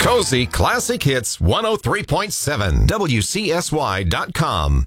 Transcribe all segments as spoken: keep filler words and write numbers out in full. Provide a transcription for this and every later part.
Cozy Classic Hits one oh three point seven, W C S Y dot com.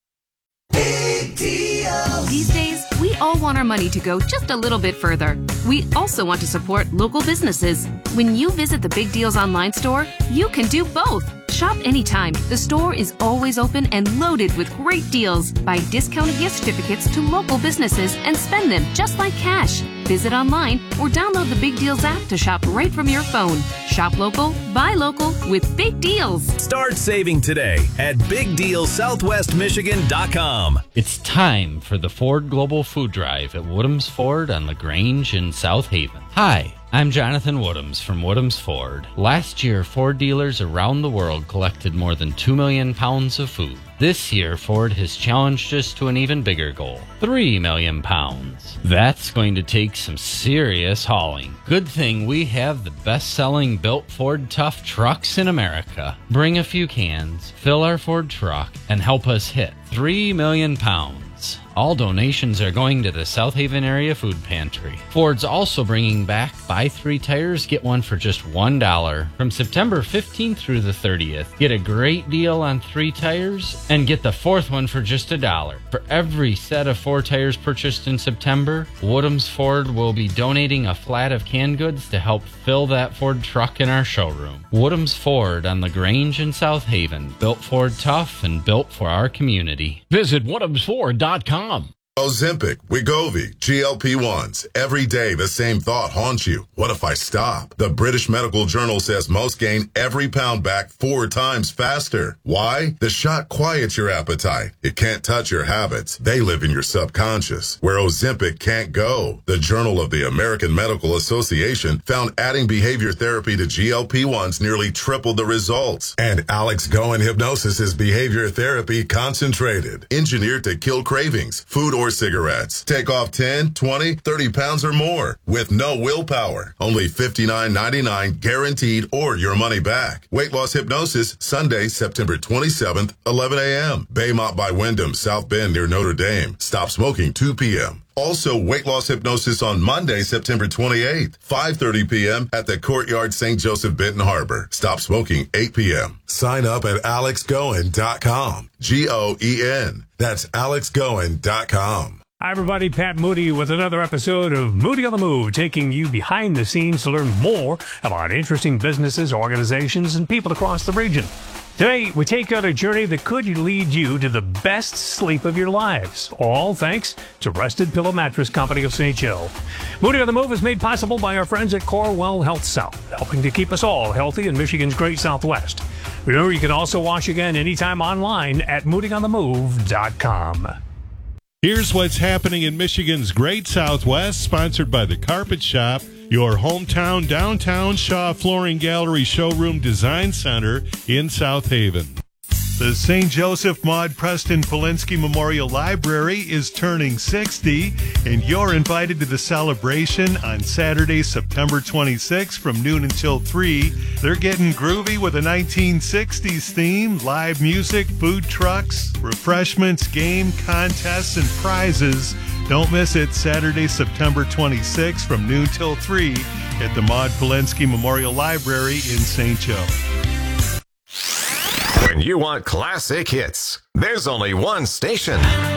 Big deals. These days, we all want our money to go just a little bit further. We also want to support local businesses. When you visit the Big Deals online store, you can do both. Shop anytime. The store is always open and loaded with great deals. Buy discounted gift certificates to local businesses and spend them just like cash. Visit online or download the Big Deals app to shop right from your phone. Shop local, buy local with Big Deals. Start saving today at big deal southwest michigan dot com. It's time for the Ford Global Food Drive at Woodham's Ford on LaGrange in South Haven. Hi, I'm Jonathan Woodhams from Woodhams Ford. Last year, Ford dealers around the world collected more than two million pounds of food. This year, Ford has challenged us to an even bigger goal, three million pounds. That's going to take some serious hauling. Good thing we have the best-selling built Ford Tough trucks in America. Bring a few cans, fill our Ford truck, and help us hit three million pounds. All donations are going to the South Haven Area Food Pantry. Ford's also bringing back buy three tires, get one for just one dollar. From September fifteenth through the thirtieth, get a great deal on three tires and get the fourth one for just a dollar. For every set of four tires purchased in September, Woodhams Ford will be donating a flat of canned goods to help fill that Ford truck in our showroom. Woodhams Ford on LaGrange in South Haven, built Ford tough and built for our community. Visit woodhams ford dot com. Ozempic, Wegovy, G L P ones. Every day the same thought haunts you. What if I stop? The British Medical Journal says most gain every pound back four times faster. Why? The shot quiets your appetite. It can't touch your habits. They live in your subconscious, where Ozempic can't go. The Journal of the American Medical Association found adding behavior therapy to G L P ones nearly tripled the results. And Alex Goen Hypnosis is behavior therapy concentrated, engineered to kill cravings, food or cigarettes. Take off ten, twenty, thirty pounds or more with no willpower. Only fifty-nine ninety-nine guaranteed or your money back. Weight Loss Hypnosis, Sunday, September twenty-seventh, eleven a.m. Baymont by Wyndham, South Bend near Notre Dame. Stop smoking two p.m. Also, Weight Loss Hypnosis on Monday, September twenty-eighth, five thirty p.m. at the Courtyard Saint Joseph Benton Harbor. Stop smoking eight p.m. Sign up at alex goen dot com. G O E N. That's alex goen dot com. Hi, everybody. Pat Moody with another episode of Moody on the Move, taking you behind the scenes to learn more about interesting businesses, organizations, and people across the region. Today, we take on a journey that could lead you to the best sleep of your lives, all thanks to Rested Pillow Mattress Company of Saint Joe. Moody on the Move is made possible by our friends at Corewell Health South, helping to keep us all healthy in Michigan's great Southwest. Remember, you can also watch again anytime online at moody on the move dot com. Here's what's happening in Michigan's great Southwest, sponsored by The Carpet Shop, your hometown downtown Shaw Flooring Gallery Showroom Design Center in South Haven. The Saint Joseph Maud Preston Polinsky Memorial Library is turning sixty, and you're invited to the celebration on Saturday, September twenty-sixth from noon until three. They're getting groovy with a nineteen sixties theme, live music, food trucks, refreshments, game, contests, and prizes. Don't miss it, Saturday, September twenty-sixth from noon till three at the Maud Polinsky Memorial Library in Saint Joe. When you want classic hits, there's only one station.